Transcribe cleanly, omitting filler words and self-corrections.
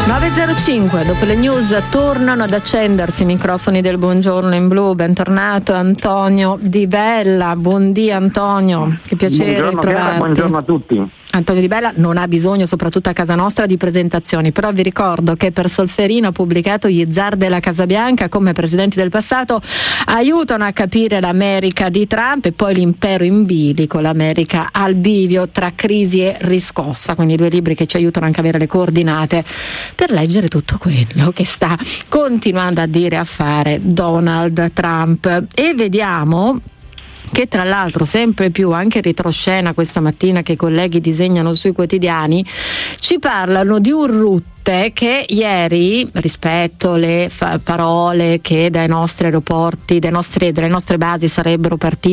9.05, dopo le news tornano ad accendersi i microfoni del Buongiorno in Blu. Bentornato Antonio Di Bella. Buondì Antonio, che piacere trovarti. Buongiorno a tutti. Antonio Di Bella non ha bisogno, soprattutto a casa nostra, di presentazioni, però vi ricordo che per Solferino ha pubblicato Gli zar della Casa Bianca, come presidenti del passato aiutano a capire l'America di Trump e poi l'impero in bilico, l'America al bivio tra crisi e riscossa, quindi 2 libri che ci aiutano anche a avere le coordinate per leggere tutto quello che sta continuando a dire e a fare Donald Trump. E vediamo che tra l'altro sempre più, anche retroscena questa mattina che i colleghi disegnano sui quotidiani, ci parlano di un rotte che ieri, rispetto le parole che dai nostri aeroporti, delle nostre basi sarebbero partite